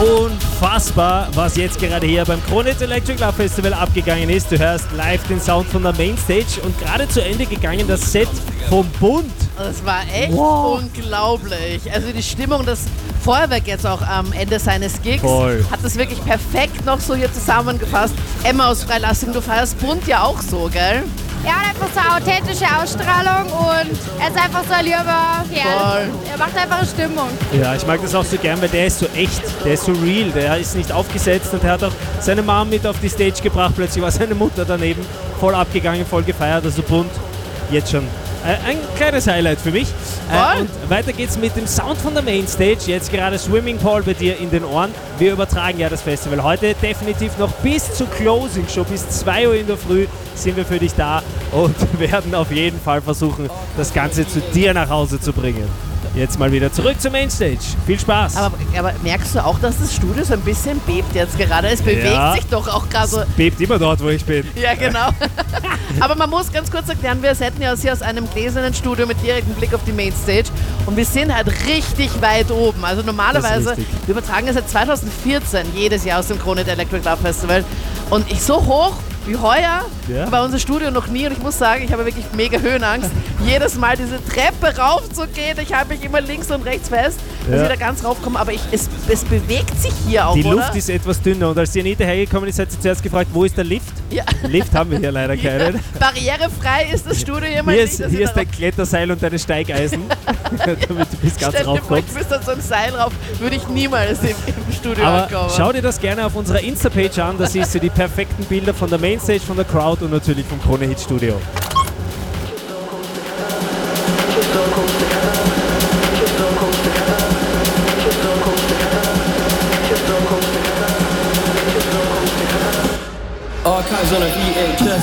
Unfassbar, was jetzt gerade hier beim Krone Electric Love Festival abgegangen ist. Du hörst live den Sound von der Mainstage und gerade zu Ende gegangen das Set vom Bund. Das war echt unglaublich. Also die Stimmung, das Feuerwerk jetzt auch am Ende seines Gigs, hat das wirklich perfekt noch so hier zusammengefasst. Emma aus Freilassing, du feierst Bund ja auch so, gell? Ja, einfach so eine authentische Ausstrahlung und er ist einfach so ein lieber Kerl. Er macht einfach eine Stimmung. Ja, ich mag das auch so gern, weil der ist so echt, der ist so real, der ist nicht aufgesetzt und der hat auch seine Mom mit auf die Stage gebracht. Plötzlich war seine Mutter daneben, voll abgegangen, voll gefeiert, also Bund, jetzt schon. Ein kleines Highlight für mich. Und weiter geht's mit dem Sound von der Mainstage. Jetzt gerade Swimming Pool bei dir in den Ohren. Wir übertragen ja das Festival heute definitiv noch bis zur Closing Show. Bis 2 Uhr in der Früh sind wir für dich da und werden auf jeden Fall versuchen, das Ganze zu dir nach Hause zu bringen. Jetzt mal wieder zurück zur Mainstage. Viel Spaß. Aber merkst du auch, dass das Studio so ein bisschen bebt jetzt gerade? Es bewegt sich doch auch gerade so. Es bebt immer dort, wo ich bin. Ja, genau. Aber man muss ganz kurz erklären, wir senden ja hier aus einem gläsernen Studio mit direktem Blick auf die Mainstage und wir sind halt richtig weit oben. Also normalerweise, wir übertragen ja seit 2014 jedes Jahr aus dem Krone Electric Love Festival und so hoch wie heuer war unser Studio noch nie und ich muss sagen, ich habe wirklich mega Höhenangst. Jedes Mal diese Treppe raufzugehen, ich halte mich immer links und rechts fest, dass ich da ganz raufkomme, aber es bewegt sich hier auch, Die Luft ist etwas dünner und als die Anita hergekommen ist, hat sie zuerst gefragt, wo ist der Lift? Ja. Lift haben wir hier leider keinen. Barrierefrei ist das Studio immer hier nicht. Hier ist dein Kletterseil und deine Steigeisen, damit du bis ganz raufkommst. Du bist an so ein Seil rauf, würde ich niemals im Studio ankommen. Aber schau dir das gerne auf unserer Insta-Page an, da siehst du die perfekten Bilder von der Mainstage, von der Crowd und natürlich vom Krone Hit Studio. Archives on a VHS.